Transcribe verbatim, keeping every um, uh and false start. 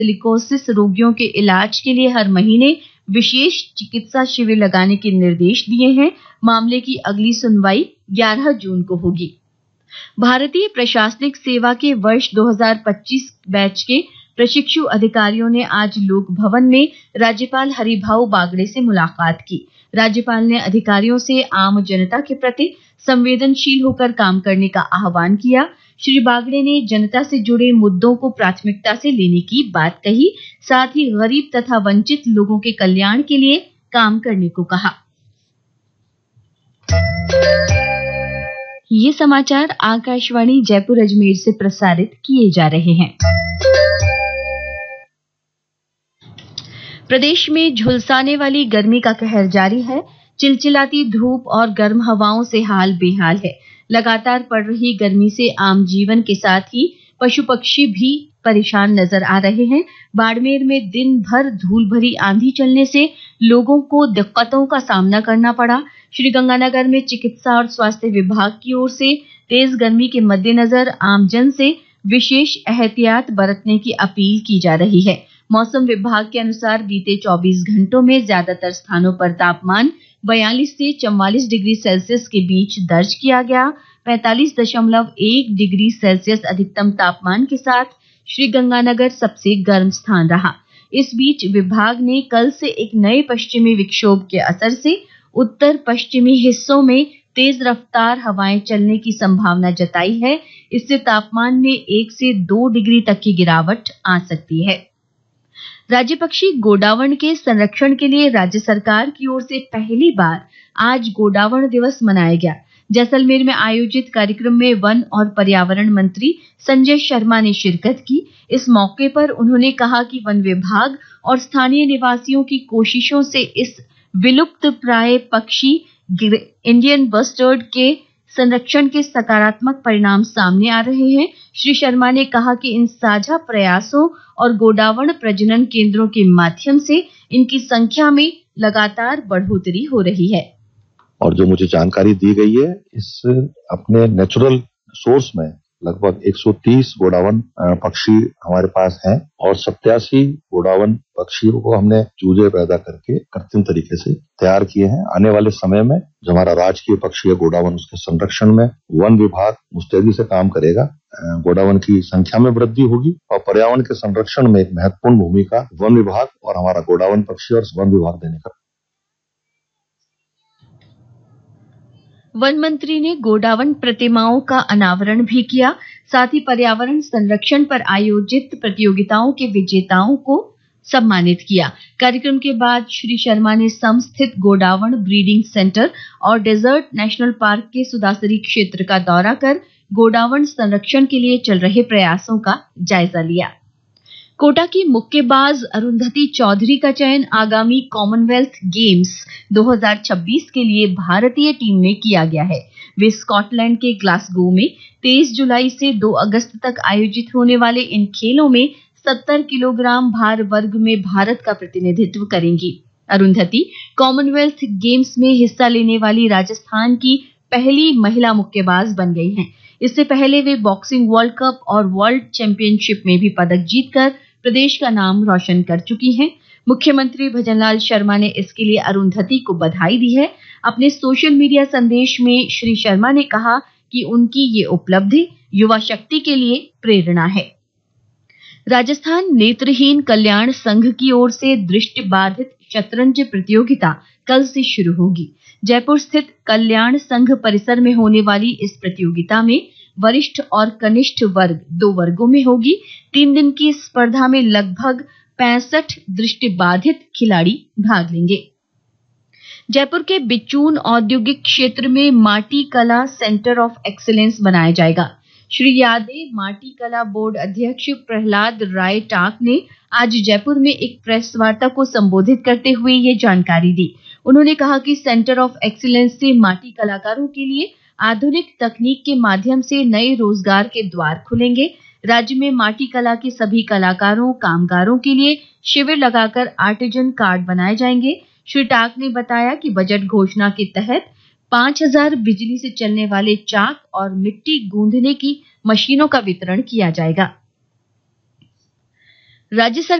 Silicosis रोगियों के इलाज के लिए हर महीने विशेष चिकित्सा शिविर लगाने के निर्देश दिए हैं। मामले की अगली सुनवाई ग्यारह जून को होगी। भारतीय प्रशासनिक सेवा के वर्ष दो हज़ार पच्चीस बैच के प्रशिक्षु अधिकारियों ने आज लोक भवन में राज्यपाल हरिभाऊ बागड़े से मुलाकात की। राज्यपाल ने अधिकारियों से आम जनता के प्रति संवेदनशील होकर काम करने का आह्वान किया। श्री बागड़े ने जनता से जुड़े मुद्दों को प्राथमिकता से लेने की बात कही, साथ ही गरीब तथा वंचित लोगों के कल्याण के लिए काम करने को कहा। ये समाचार आकाशवाणी जयपुर अजमेर से प्रसारित किए जा रहे हैं। प्रदेश में झुलसाने वाली गर्मी का कहर जारी है। चिलचिलाती धूप और गर्म हवाओं से हाल बेहाल है। लगातार पड़ रही गर्मी से आम जीवन के साथ ही पशु पक्षी भी परेशान नजर आ रहे हैं। बाड़मेर में दिन भर धूल भरी आंधी चलने से लोगों को दिक्कतों का सामना करना पड़ा। श्रीगंगानगर में चिकित्सा और स्वास्थ्य विभाग की ओर से तेज गर्मी के मद्देनजर आमजन से विशेष एहतियात बरतने की अपील की जा रही है। मौसम विभाग के अनुसार बीते चौबीस घंटों में ज्यादातर स्थानों पर तापमान बयालीस से चौवालीस डिग्री सेल्सियस के बीच दर्ज किया गया। पैंतालीस दशमलव एक डिग्री सेल्सियस अधिकतम तापमान के साथ श्रीगंगानगर सबसे गर्म स्थान रहा। इस बीच विभाग ने कल से एक नए पश्चिमी विक्षोभ के असर से उत्तर पश्चिमी हिस्सों में तेज रफ्तार हवाएं चलने की संभावना जताई है। इससे तापमान में एक से दो डिग्री तक की गिरावट आ सकती है। राज्य पक्षी गोडावण के संरक्षण के लिए राज्य सरकार की ओर से पहली बार आज गोडावण दिवस मनाया गया। जैसलमेर में आयोजित कार्यक्रम में वन और पर्यावरण मंत्री संजय शर्मा ने शिरकत की। इस मौके पर उन्होंने कहा कि वन विभाग और स्थानीय निवासियों की कोशिशों से इस विलुप्त प्राय पक्षी इंडियन बस्टर्ड के संरक्षण के सकारात्मक परिणाम सामने आ रहे हैं। श्री शर्मा ने कहा कि इन साझा प्रयासों और गोडावण प्रजनन केंद्रों के माध्यम से इनकी संख्या में लगातार बढ़ोतरी हो रही है। और जो मुझे जानकारी दी गई है, इस अपने नेचुरल सोर्स में लगभग एक सौ तीस गोडावण पक्षी हमारे पास हैं और सत्तासी गोडावण पक्षियों को हमने चूजे पैदा करके कृत्रिम तरीके से तैयार किए हैं। आने वाले समय में जो हमारा राजकीय पक्षी है गोडावण, उसके संरक्षण में वन विभाग मुस्तैदी से काम करेगा। गोडावण की संख्या में वृद्धि होगी और पर्यावरण के संरक्षण में एक महत्वपूर्ण भूमिका वन विभाग और हमारा गोडावण पक्षी और वन विभाग देने का। वन मंत्री ने गोडावण प्रतिमाओं का अनावरण भी किया। साथ ही पर्यावरण संरक्षण पर आयोजित प्रतियोगिताओं के विजेताओं को सम्मानित किया। कार्यक्रम के बाद श्री शर्मा ने सम स्थित गोडावण ब्रीडिंग सेंटर और डेजर्ट नेशनल पार्क के सुदासरी क्षेत्र का दौरा कर गोडावण संरक्षण के लिए चल रहे प्रयासों का जायजा लिया। कोटा की मुक्केबाज अरुंधति चौधरी का चयन आगामी कॉमनवेल्थ गेम्स दो हज़ार छब्बीस के लिए भारतीय टीम में किया गया है। वे स्कॉटलैंड के ग्लासगो में तेईस जुलाई से दो अगस्त तक आयोजित होने वाले इन खेलों में सत्तर किलोग्राम भार वर्ग में भारत का प्रतिनिधित्व करेंगी। अरुंधति कॉमनवेल्थ गेम्स में हिस्सा लेने वाली राजस्थान की पहली महिला मुक्केबाज बन गई हैं। इससे पहले वे बॉक्सिंग वर्ल्ड कप और वर्ल्ड चैंपियनशिप में भी पदक जीतकर प्रदेश का नाम रोशन कर चुकी हैं। मुख्यमंत्री भजनलाल शर्मा ने इसके लिए अरुंधति को बधाई दी है। अपने सोशल मीडिया संदेश में श्री शर्मा ने कहा कि उनकी ये उपलब्धि युवा शक्ति के लिए प्रेरणा है। राजस्थान नेत्रहीन कल्याण संघ की ओर से दृष्टिबाधित शतरंज प्रतियोगिता कल से शुरू होगी। जयपुर स्थित कल्याण संघ परिसर में होने वाली इस प्रतियोगिता में वरिष्ठ और कनिष्ठ वर्ग दो वर्गों में होगी। तीन दिन की स्पर्धा में लगभग पैंसठ दृष्टिबाधित खिलाड़ी भाग लेंगे। जयपुर के बिचून औद्योगिक क्षेत्र में माटी कला सेंटर ऑफ एक्सीलेंस बनाया जाएगा। श्री यादे माटी कला बोर्ड अध्यक्ष प्रहलाद राय टाक ने आज जयपुर में एक प्रेस वार्ता को संबोधित करते हुए ये जानकारी दी। उन्होंने कहा कि सेंटर ऑफ एक्सीलेंस से माटी कलाकारों के लिए आधुनिक तकनीक के माध्यम से नए रोजगार के द्वार खुलेंगे। राज्य में माटी कला के सभी कलाकारों कामगारों के लिए शिविर लगाकर आर्टिजन कार्ड बनाए जाएंगे। श्री टाक ने बताया कि बजट घोषणा के तहत पांच हजार बिजली से चलने वाले चाक और मिट्टी गूंदने की मशीनों का वितरण किया जाएगा। राज्य सरकार